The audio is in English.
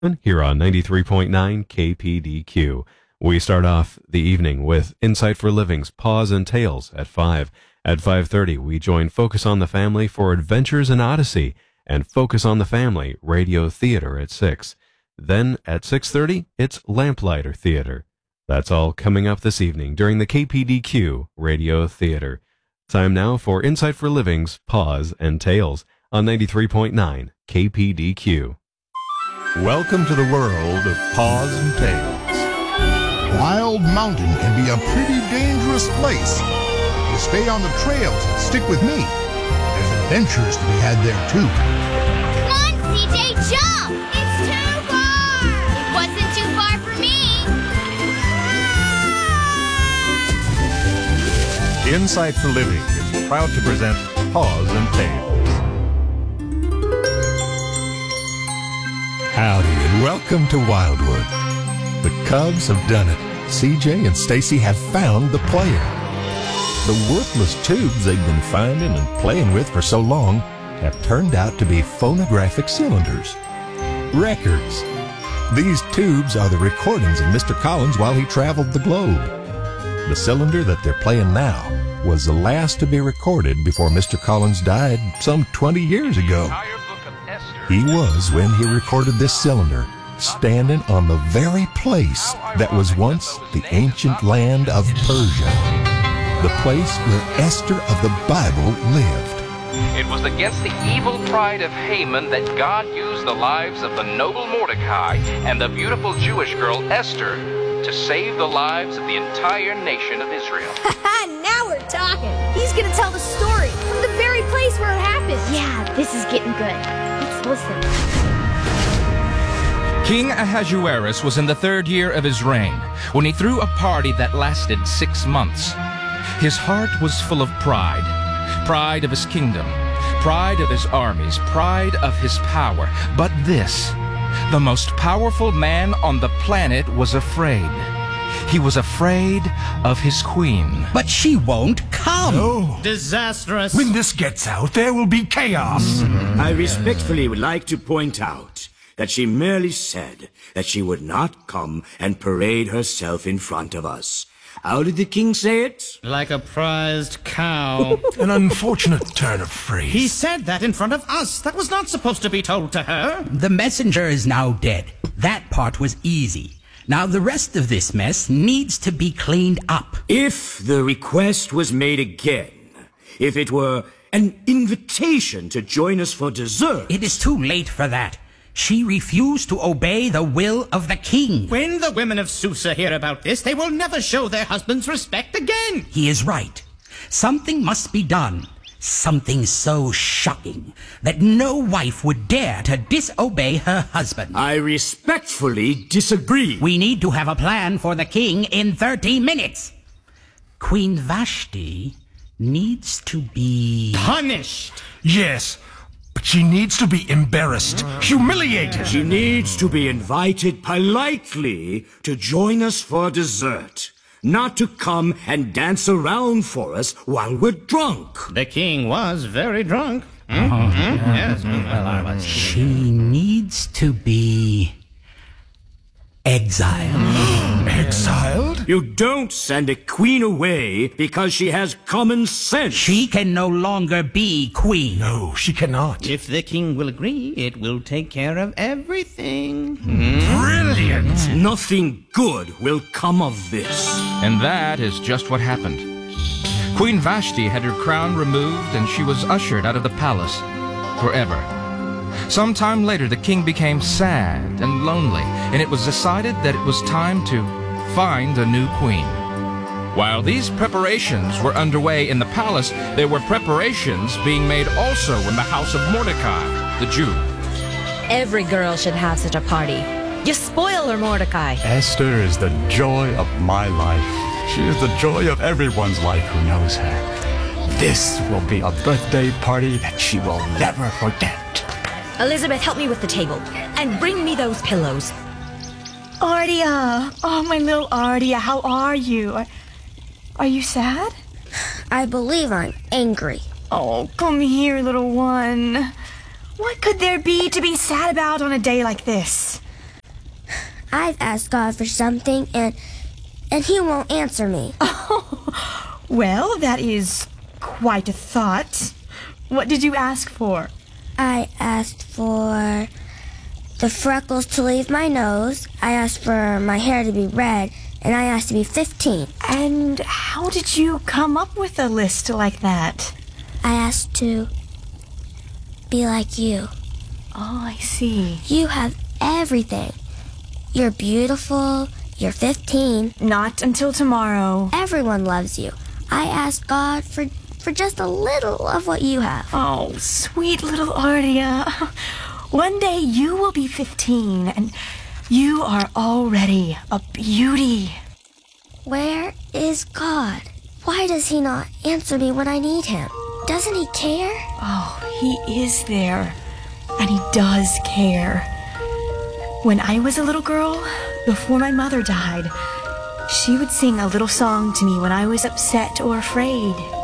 Here on 93.9 KPDQ. We start off the evening with Insight for Living's Paws and Tales at 5. At 5:30, we join Focus on the Family for Adventures in Odyssey and Focus on the Family Radio Theater at 6. Then at 6:30, it's Lamplighter Theater. That's all coming up this evening during the KPDQ Radio Theater. Time now for Insight for Living's Paws and Tales on 93.9 KPDQ. Welcome to the world of Paws and Tales. Wild Mountain can be a pretty dangerous place. You stay on the trails and stick with me. There's adventures to be had there, too. Come on, CJ, jump! It's too far! It wasn't too far for me! Insight for Living is proud to present Paws and Tales. Howdy and welcome to Wildwood. The Cubs have done it. CJ and Stacy have found the player. The worthless tubes they've been finding and playing with for so long have turned out to be phonographic cylinders. Records. These tubes are the recordings of Mr. Collins while he traveled the globe. The cylinder that they're playing now was the last to be recorded before Mr. Collins died some 20 years ago. He was, when he recorded this cylinder, standing on the very place that was once the ancient land of Persia, the place where Esther of the Bible lived. It was against the evil pride of Haman that God used the lives of the noble Mordecai and the beautiful Jewish girl Esther to save the lives of the entire nation of Israel. Now we're talking. He's gonna tell the story from the very place where it happened. Yeah, this is getting good. Let's listen. King Ahasuerus was in the 3rd year of his reign when he threw a party that lasted 6 months. His heart was full of pride. Pride of his kingdom, pride of his armies, pride of his power. But this, the most powerful man on the planet, was afraid. He was afraid of his queen. But she won't come. No. Disastrous. When this gets out, there will be chaos. I respectfully would like to point out that she merely said that she would not come and parade herself in front of us. How did the king say it? Like a prized cow. An unfortunate turn of phrase. He said that in front of us. That was not supposed to be told to her. The messenger is now dead. That part was easy. Now the rest of this mess needs to be cleaned up. If the request was made again, if it were an invitation to join us for dessert... It is too late for that. She refused to obey the will of the king. When the women of Susa hear about this, they will never show their husbands respect again. He is right. Something must be done. Something so shocking that no wife would dare to disobey her husband. I respectfully disagree. We need to have a plan for the king in 30 minutes. Queen Vashti needs to be... punished. Yes, but she needs to be embarrassed, humiliated. She needs to be invited politely to join us for dessert. Not to come and dance around for us while we're drunk. The king was very drunk. Yes. Well, I was. She needs to be exiled. Exiled? You don't send a queen away because she has common sense. She can no longer be queen. No, she cannot. If the king will agree, it will take care of everything. Brilliant. Nothing good will come of this. And that is just what happened. Queen Vashti had her crown removed and she was ushered out of the palace forever. Sometime later, the king became sad and lonely, and it was decided that it was time to find a new queen. While these preparations were underway in the palace, there were preparations being made also in the house of Mordecai, the Jew. Every girl should have such a party. You spoil her, Mordecai. Esther is the joy of my life. She is the joy of everyone's life who knows her. This will be a birthday party that she will never forget. Elizabeth, help me with the table. And bring me those pillows. Ardia. Oh, my little Ardia, how are you? Are you sad? I believe I'm angry. Oh, come here, little one. What could there be to be sad about on a day like this? I've asked God for something, and He won't answer me. Oh, well, that is quite a thought. What did you ask for? I asked for the freckles to leave my nose. I asked for my hair to be red, and I asked to be 15. And how did you come up with a list like that? I asked to be like you. Oh, I see. You have everything. You're beautiful. You're 15. Not until tomorrow. Everyone loves you. I asked God for just a little of what you have. Oh, sweet little Ardia. One day you will be 15, and you are already a beauty. Where is God? Why does He not answer me when I need Him? Doesn't He care? Oh, He is there, and He does care. When I was a little girl, before my mother died, she would sing a little song to me when I was upset or afraid.